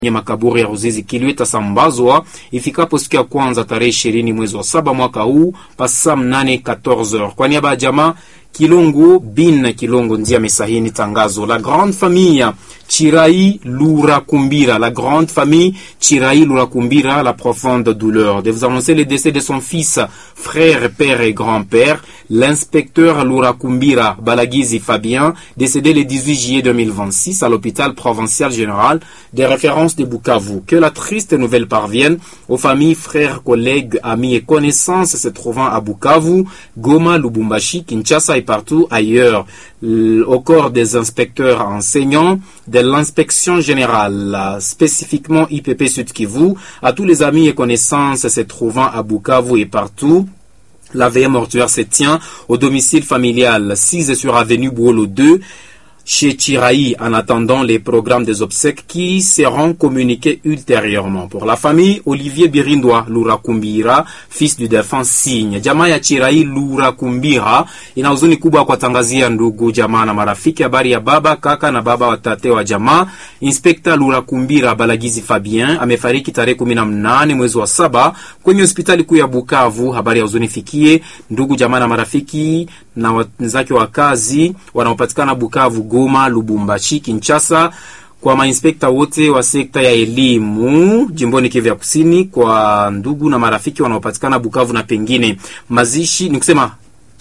makaburi ya Ruzizi Kilwe itasambazwa ifikapo siku ya kwanza tarehe 20 mwezi wa 7 mwaka huu pasa 8:14. Kwa niaba ya jamaa Kilongo bin Kilongo ndiye amesahini tangazo. La grande famille Chirai Lurakumbira, la grande famille Chirai Lurakumbira, la profonde douleur de vous annoncer le décès de son fils, frère, père et grand-père, l'inspecteur Lurakumbira Balagizi Fabien, décédé le 18 juillet 2026 à l'hôpital provincial général des références de Bukavu. Que la triste nouvelle parvienne aux familles, frères, collègues, amis et connaissances se trouvant à Bukavu, Goma, Lubumbashi, Kinshasa et partout ailleurs. Au corps des inspecteurs enseignants de l'inspection générale, spécifiquement IPP Sud Kivu, à tous les amis et connaissances se trouvant à Bukavu et partout. La veille mortuaire se tient au domicile familial 6 sur avenue Bouolo 2, chez Chirai, en attendant les programmes des obsèques qui seront communiqués ultérieurement. Pour la famille, Olivier Birindwa Lurakumbira, fils du défunt Signe. Jamaa ya Chirai Lurakumbira ina huzuni kubwa kwa tangazia ndugu jamaa na marafiki habari ya baba, kaka na baba watate wa jamaa. Inspector Lurakumbira Balagizi Fabien amefariki tarehe 18 mwezi wa 7 kwenye hospitali kuu ya Bukavu. Habari ya huzuni fikie ndugu jamaa na marafiki na wenzake wa kazi wanaopatikana Bukavu, Goma, Lubumbashi, Kinshasa, kwa mainspekta wote wa sekta ya elimu jimboni Kivu ya Kusini, kwa ndugu na marafiki wanaopatikana Bukavu na pengine. Mazishi ni kusema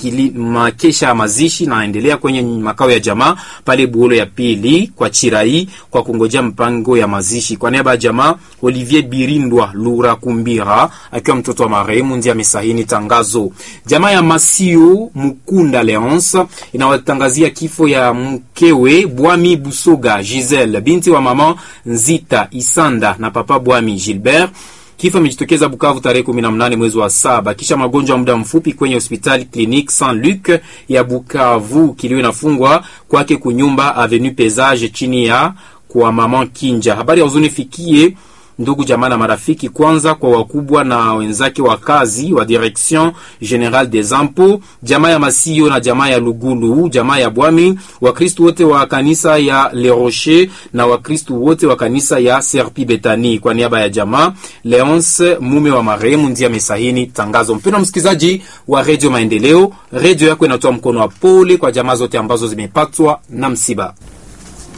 makesha ya mazishi naendelea kwenye makao ya jamaa pale Buolo ya pili kwa Chirai kwa kungojea mpango ya mazishi. Kwa niaba ya jamaa, Olivier Birindwa Lurakumbira akiwa mtoto wa marehemu ndiye amesahini tangazo. Jamaa ya Masio Mukunda Leonce inawatangazia kifo ya mkewe Bwami Busoga Giselle, binti wa mama Nzita Isanda na papa Bwami Gilbert. Kifo kimejitokeza Bukavu tarehe 18 mwezi wa 7 kisha magonjwa muda mfupi kwenye hospitali Clinique Saint-Luc ya Bukavu. Kilio inafungwa kwake kunyumba Avenue Pesage chini ya kwa mama Kinja. Habari ya huzuni fikie ndugu jamaa na marafiki, kwanza kwa wakubwa na wenzake wa kazi wa Direction Generale des Impôts, jamaa ya Masio na jamaa ya Lugulu, jamaa ya Bwami, Wakristo wote wa kanisa ya Le Rocher na Wakristo wote wa kanisa ya Serpi Betani. Kwa niaba ya jamaa, Leonce mume wa marehemu ndiye amesahini tangazo. Mpendwa msikilizaji wa Radio Maendeleo, radio yako inatoa mkono wa pole kwa jamaa zote ambazo zimepatwa na msiba.